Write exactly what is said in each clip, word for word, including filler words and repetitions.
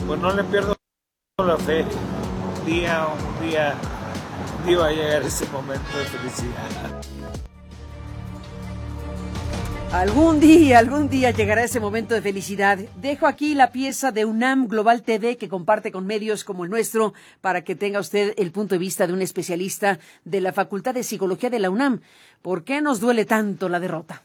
Pues no le pierdo la fe. Un día, un día, un día va a llegar ese momento de felicidad. Algún día, algún día llegará ese momento de felicidad. Dejo aquí la pieza de UNAM Global T V que comparte con medios como el nuestro para que tenga usted el punto de vista de un especialista de la Facultad de Psicología de la UNAM. ¿Por qué nos duele tanto la derrota?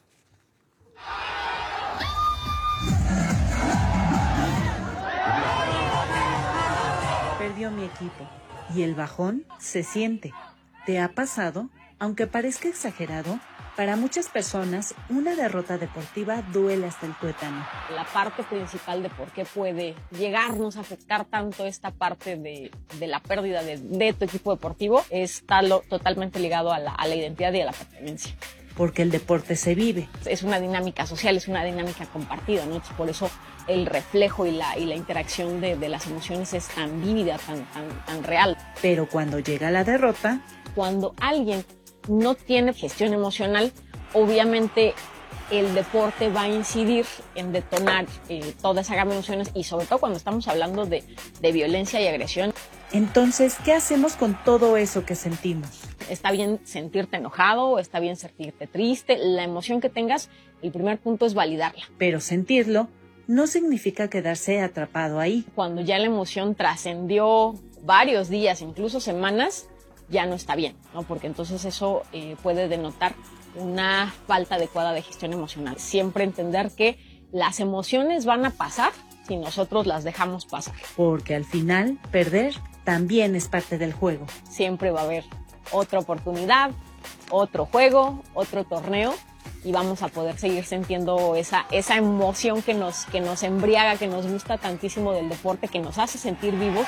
Perdió mi equipo y el bajón se siente. ¿Te ha pasado? Aunque parezca exagerado, para muchas personas, una derrota deportiva duele hasta el tuétano. La parte principal de por qué puede llegarnos a afectar tanto esta parte de, de la pérdida de, de tu equipo deportivo está lo, totalmente ligado a la, a la identidad y a la pertenencia. Porque el deporte se vive. Es una dinámica social, es una dinámica compartida, ¿no? Por eso el reflejo y la, y la interacción de, de las emociones es tan vívida, tan, tan, tan real. Pero cuando llega la derrota... Cuando alguien no tiene gestión emocional, obviamente el deporte va a incidir en detonar eh, toda esa gama de emociones y sobre todo cuando estamos hablando de, de violencia y agresión. Entonces, ¿qué hacemos con todo eso que sentimos? Está bien sentirte enojado, está bien sentirte triste, la emoción que tengas, el primer punto es validarla. Pero sentirlo no significa quedarse atrapado ahí. Cuando ya la emoción trascendió varios días, incluso semanas, ya no está bien, ¿no? Porque entonces eso eh, puede denotar una falta adecuada de gestión emocional. Siempre entender que las emociones van a pasar si nosotros las dejamos pasar. Porque al final, perder también es parte del juego. Siempre va a haber otra oportunidad, otro juego, otro torneo y vamos a poder seguir sintiendo esa, esa emoción que nos, que nos embriaga, que nos gusta tantísimo del deporte, que nos hace sentir vivos.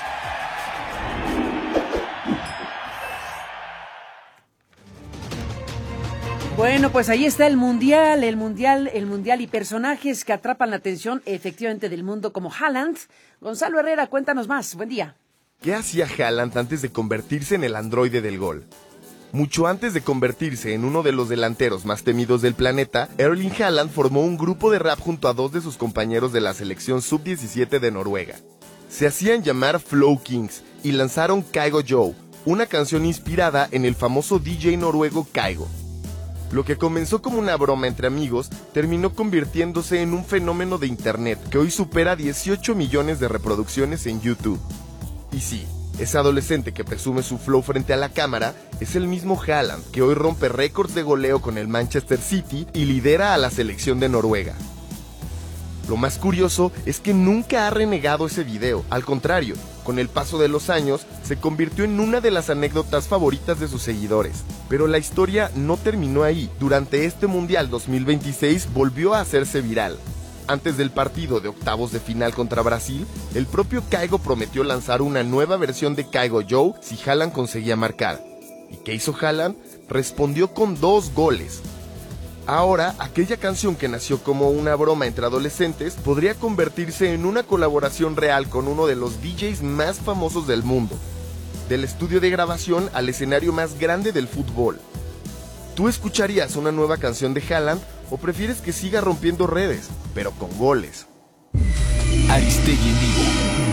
Bueno, pues ahí está el mundial, el mundial, el mundial y personajes que atrapan la atención efectivamente del mundo como Haaland. Gonzalo Herrera, cuéntanos más. Buen día. ¿Qué hacía Haaland antes de convertirse en el androide del gol? Mucho antes de convertirse en uno de los delanteros más temidos del planeta, Erling Haaland formó un grupo de rap junto a dos de sus compañeros de la selección sub diecisiete de Noruega. Se hacían llamar Flow Kings y lanzaron Kygo Joe, una canción inspirada en el famoso D J noruego Kygo. Lo que comenzó como una broma entre amigos terminó convirtiéndose en un fenómeno de internet que hoy supera dieciocho millones de reproducciones en YouTube. Y sí, ese adolescente que presume su flow frente a la cámara es el mismo Haaland que hoy rompe récords de goleo con el Manchester City y lidera a la selección de Noruega. Lo más curioso es que nunca ha renegado ese video, al contrario, con el paso de los años se convirtió en una de las anécdotas favoritas de sus seguidores. Pero la historia no terminó ahí, durante este Mundial dos mil veintiséis volvió a hacerse viral. Antes del partido de octavos de final contra Brasil, el propio Kygo prometió lanzar una nueva versión de Kygo Joe si Haaland conseguía marcar. ¿Y qué hizo Haaland? Respondió con dos goles. Ahora, aquella canción que nació como una broma entre adolescentes podría convertirse en una colaboración real con uno de los D Js más famosos del mundo. Del estudio de grabación al escenario más grande del fútbol. ¿Tú escucharías una nueva canción de Haaland o prefieres que siga rompiendo redes, pero con goles? Aristegui en vivo.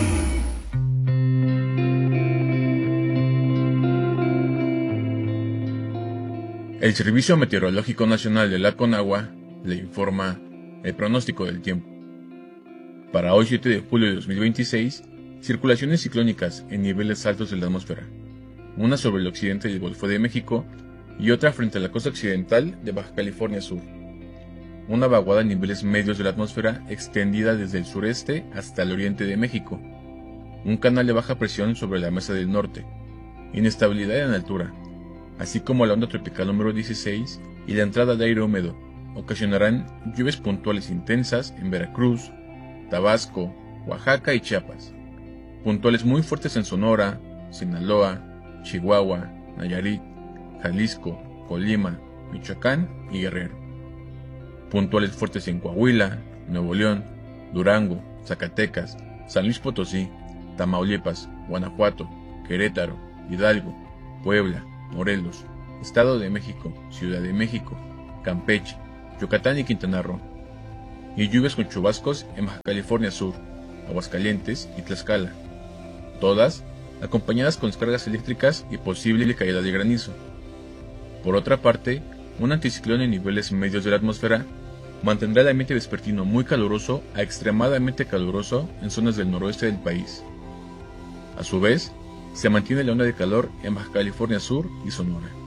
El Servicio Meteorológico Nacional de la Conagua le informa el pronóstico del tiempo. Para hoy siete de julio de dos mil veintiséis, circulaciones ciclónicas en niveles altos de la atmósfera. Una sobre el occidente del Golfo de México y otra frente a la costa occidental de Baja California Sur. Una vaguada en niveles medios de la atmósfera extendida desde el sureste hasta el oriente de México. Un canal de baja presión sobre la Mesa del Norte. Inestabilidad en altura, así como la onda tropical número dieciséis y la entrada de aire húmedo, ocasionarán lluvias puntuales intensas en Veracruz, Tabasco, Oaxaca y Chiapas. Puntuales muy fuertes en Sonora, Sinaloa, Chihuahua, Nayarit, Jalisco, Colima, Michoacán y Guerrero. Puntuales fuertes en Coahuila, Nuevo León, Durango, Zacatecas, San Luis Potosí, Tamaulipas, Guanajuato, Querétaro, Hidalgo, Puebla, Morelos, Estado de México, Ciudad de México, Campeche, Yucatán y Quintana Roo. Y lluvias con chubascos en Baja California Sur, Aguascalientes y Tlaxcala, todas acompañadas con descargas eléctricas y posible caída de granizo. Por otra parte, un anticiclón en niveles medios de la atmósfera mantendrá el ambiente vespertino muy caluroso a extremadamente caluroso en zonas del noroeste del país. A su vez, se mantiene la onda de calor en Baja California Sur y Sonora.